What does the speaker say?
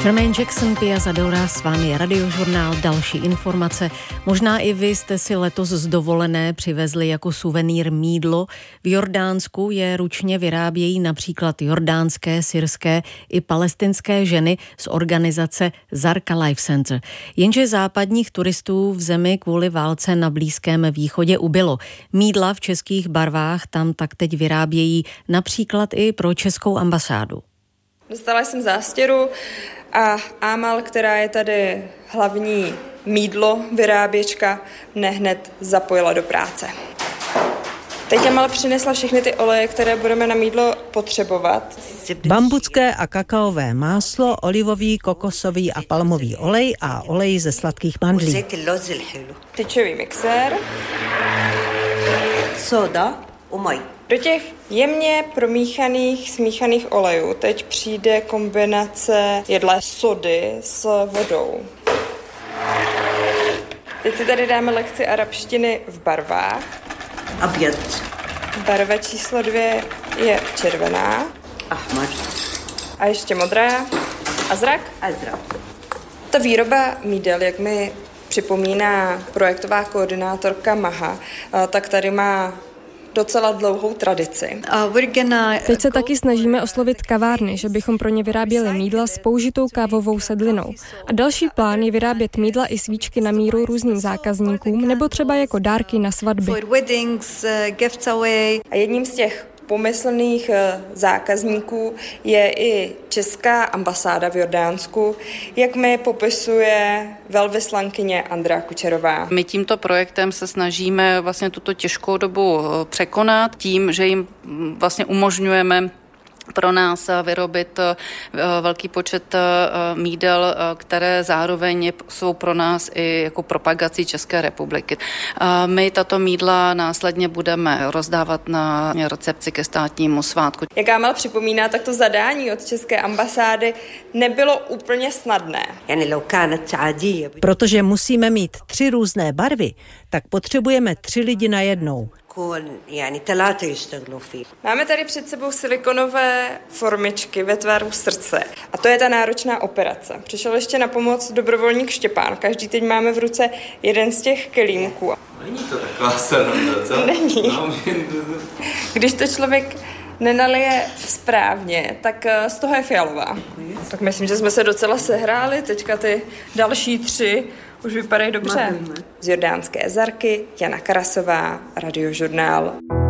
Jermaine Jackson, Pia Zadora, s vámi je Radiožurnál, další informace. Možná i vy jste si letos z dovolené přivezli jako suvenýr mýdlo. V Jordánsku je ručně vyrábějí například jordánské, syrské i palestinské ženy z organizace Zarka Life Center. Jenže západních turistů v zemi kvůli válce na Blízkém východě ubylo. Mýdla v českých barvách tam tak teď vyrábějí například i pro českou ambasádu. Dostala jsem zástěru a Amal, která je tady hlavní mýdlo vyráběčka, mne hned zapojila do práce. Teď Amal přinesla všechny ty oleje, které budeme na mýdlo potřebovat. Bambucké a kakaové máslo, olivový, kokosový a palmový olej a olej ze sladkých mandlí. Tyčový mixér. Soda, umaj. Do těch jemně smíchaných olejů teď přijde kombinace jedlé sody s vodou. Teď si tady dáme lekci arabštiny v barvách. Abjad. Barva číslo 2 je červená. Ahmar. A ještě modrá. Azrak. Ta výroba mýdel, jak mi připomíná projektová koordinátorka Maha, tak tady má docela dlouhou tradici. Teď se taky snažíme oslovit kavárny, že bychom pro ně vyráběli mýdla s použitou kávovou sedlinou. A další plán je vyrábět mýdla i svíčky na míru různým zákazníkům nebo třeba jako dárky na svatby. A jedním z těch pomyslných zákazníků je i česká ambasáda v Jordánsku, jak mi popisuje velvyslankyně Andrea Kučerová. My tímto projektem se snažíme vlastně tuto těžkou dobu překonat tím, že jim vlastně umožňujeme pro nás vyrobit velký počet mýdel, které zároveň jsou pro nás i jako propagací České republiky. My tato mýdla následně budeme rozdávat na recepci ke státnímu svátku. Jak Amal připomíná, tak to zadání od České ambasády nebylo úplně snadné. Protože musíme mít 3 různé barvy, tak potřebujeme 3 lidi najednou. Máme tady před sebou silikonové formičky ve tvaru srdce. A to je ta náročná operace. Přišel ještě na pomoc dobrovolník Štěpán. Každý teď máme v ruce jeden z těch kelímků. Není to taková sranda, co? Není. Když to člověk nenalije správně, tak z toho je fialová. Tak myslím, že jsme se docela sehráli. Teďka ty další 3 už vypadají dobře. Z jordánské Zarky, Jana Karasová, Radiožurnál.